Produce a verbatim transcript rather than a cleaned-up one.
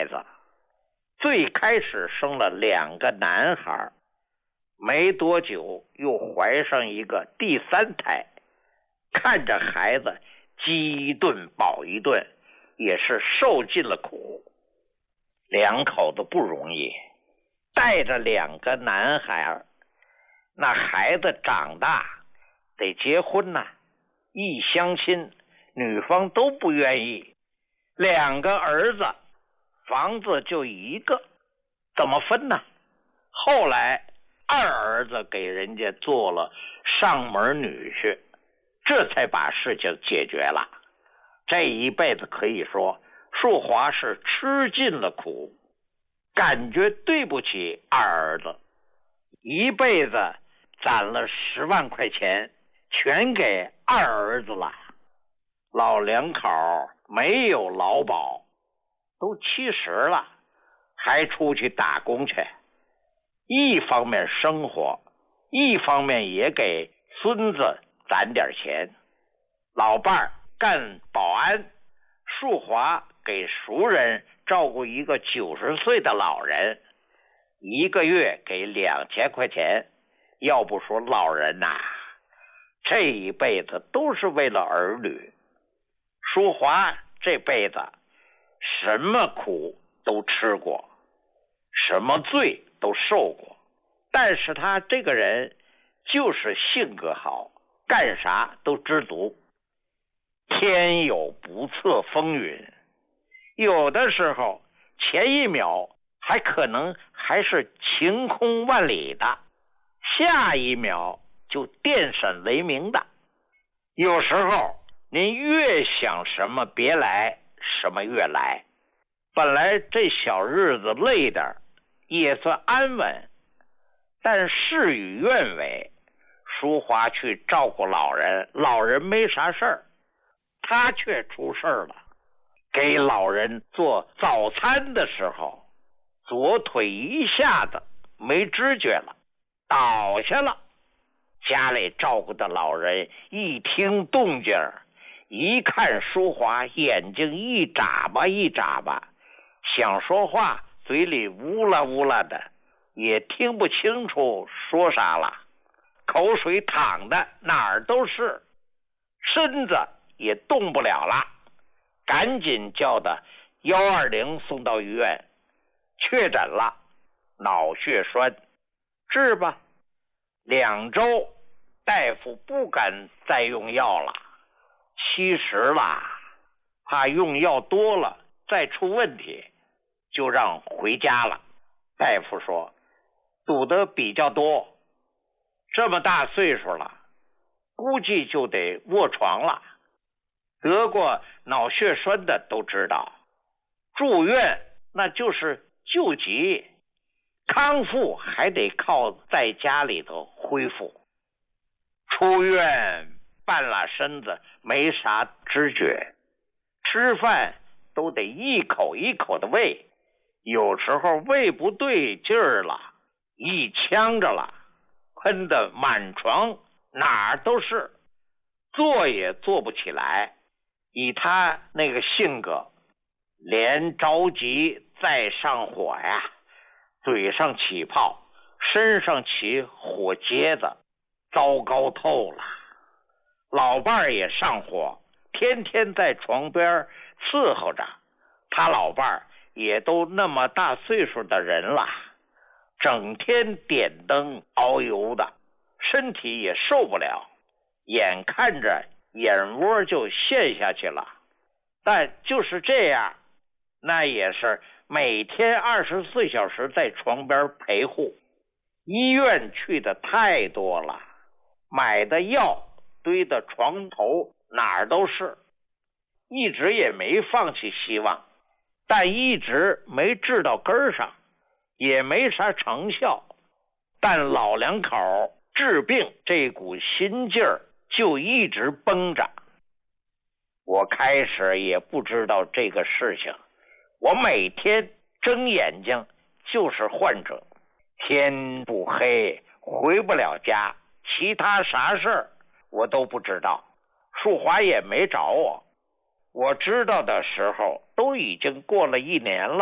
孩子，最开始生了两个男孩，没多久又怀上一个第三胎，看着孩子饥一顿饱一顿，也是受尽了苦。两口子不容易，带着两个男孩，那孩子长大得结婚呐，一相亲女方都不愿意，两个儿子房子就一个，怎么分呢？后来二儿子给人家做了上门女婿，这才把事情解决了。这一辈子可以说淑华是吃尽了苦，感觉对不起二儿子，一辈子攒了十万块钱全给二儿子了。老两口没有劳保，都七十了，还出去打工去，一方面生活，一方面也给孙子攒点钱。老伴儿干保安，淑华给熟人照顾一个九十岁的老人，一个月给两千块钱。要不说老人呐、啊，这一辈子都是为了儿女。淑华这辈子什么苦都吃过，什么罪都受过，但是他这个人就是性格好，干啥都知足。天有不测风云，有的时候前一秒还可能还是晴空万里的，下一秒就电闪雷鸣的。有时候您越想什么别来，什么越来。本来这小日子累点也算安稳，但事与愿违，淑华去照顾老人，老人没啥事儿，他却出事儿了。给老人做早餐的时候，左腿一下子没知觉了，倒下了。家里照顾的老人一听动静，一看淑华，眼睛一眨巴一眨巴，想说话嘴里呜啦呜啦的，也听不清楚说啥了，口水淌的哪儿都是，身子也动不了了，赶紧叫的一二零送到医院，确诊了脑血栓，治吧。两周大夫不敢再用药了，七十了，怕用药多了再出问题，就让回家了。大夫说赌得比较多，这么大岁数了，估计就得卧床了。得过脑血栓的都知道，住院那就是救急，康复还得靠在家里头恢复。出院半拉身子没啥知觉，吃饭都得一口一口的喂，有时候喂不对劲儿了，一呛着了，喷得满床哪儿都是，坐也坐不起来。以他那个性格，连着急再上火呀，嘴上起泡，身上起火疖子，糟糕透了。老伴儿也上火，天天在床边伺候着，他老伴儿也都那么大岁数的人了，整天点灯熬油的，身体也受不了，眼看着眼窝就陷下去了。但就是这样，那也是每天二十四小时在床边陪护，医院去的太多了，买的药堆的床头哪儿都是，一直也没放弃希望，但一直没治到根儿上，也没啥成效。但老两口治病这股心劲儿就一直绷着。我开始也不知道这个事情，我每天睁眼睛就是患者，天不黑回不了家，其他啥事儿我都不知道。淑华也没找我，我知道的时候都已经过了一年了。